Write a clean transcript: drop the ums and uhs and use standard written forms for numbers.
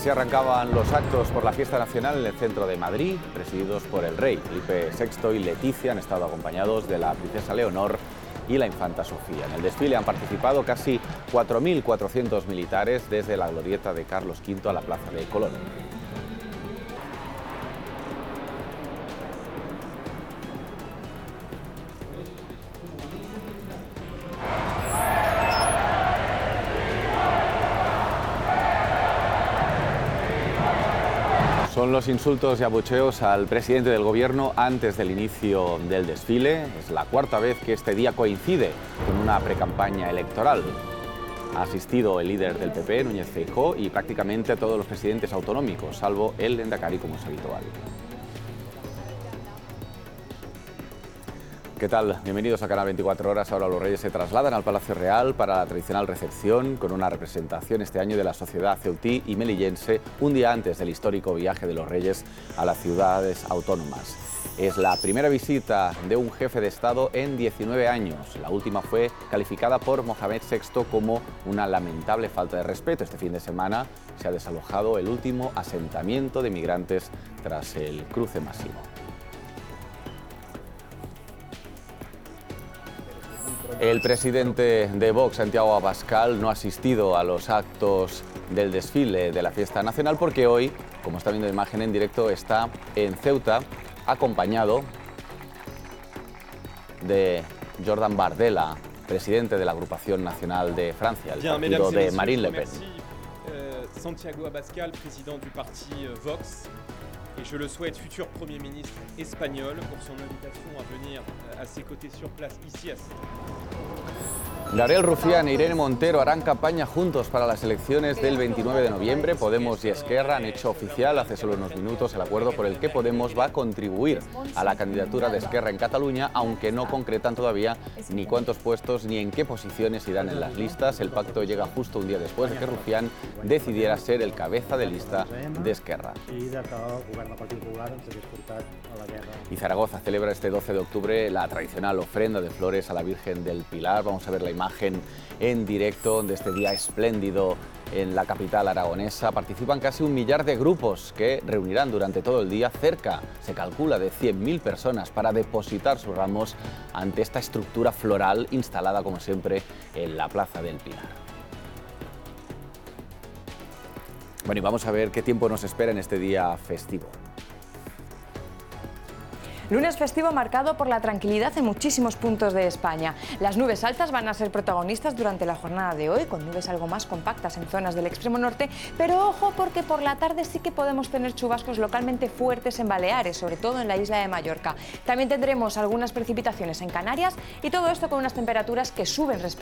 Así arrancaban los actos por la fiesta nacional en el centro de Madrid, presididos por el rey. Felipe VI y Leticia han estado acompañados de la princesa Leonor y la infanta Sofía. En el desfile han participado casi 4.400 militares, desde la glorieta de Carlos V a la plaza de Colón. Son los insultos y abucheos al presidente del gobierno antes del inicio del desfile. Es la cuarta vez que este día coincide con una precampaña electoral. Ha asistido el líder del PP, Núñez Feijóo, y prácticamente todos los presidentes autonómicos, salvo el Lehendakari, como es habitual. ¿Qué tal? Bienvenidos a Canal 24 Horas. Ahora los reyes se trasladan al Palacio Real para la tradicional recepción, con una representación este año de la sociedad ceutí y melillense, un día antes del histórico viaje de los reyes a las ciudades autónomas. Es la primera visita de un jefe de Estado en 19 años. La última fue calificada por Mohamed VI como una lamentable falta de respeto. Este fin de semana se ha desalojado el último asentamiento de migrantes tras el cruce masivo. El presidente de Vox, Santiago Abascal, no ha asistido a los actos del desfile de la fiesta nacional porque hoy, como está viendo la imagen en directo, está en Ceuta, acompañado de Jordan Bardella, presidente de la Agrupación Nacional de Francia, el partido de Marine Le Pen. Santiago Abascal, président du parti Vox, et je le souhaite futur Premier ministre espagnol pour son invitation à venir à ses côtés sur place ici à Gabriel Rufián e Irene Montero harán campaña juntos para las elecciones del 29 de noviembre. Podemos y Esquerra han hecho oficial hace solo unos minutos el acuerdo por el que Podemos va a contribuir a la candidatura de Esquerra en Cataluña, aunque no concretan todavía ni cuántos puestos ni en qué posiciones irán en las listas. El pacto llega justo un día después de que Rufián decidiera ser el cabeza de lista de Esquerra. Y Zaragoza celebra este 12 de octubre la tradicional ofrenda de flores a la Virgen del Pilar. Vamos a ver la imagen en directo de este día espléndido en la capital aragonesa. Participan casi 1 millar de grupos que reunirán durante todo el día cerca, se calcula, de 100.000 personas para depositar sus ramos ante esta estructura floral instalada, como siempre, en la Plaza del Pilar. Bueno, y vamos a ver qué tiempo nos espera en este día festivo. Lunes festivo marcado por la tranquilidad en muchísimos puntos de España. Las nubes altas van a ser protagonistas durante la jornada de hoy, con nubes algo más compactas en zonas del extremo norte, pero ojo porque por la tarde sí que podemos tener chubascos localmente fuertes en Baleares, sobre todo en la isla de Mallorca. También tendremos algunas precipitaciones en Canarias y todo esto con unas temperaturas que suben respectivamente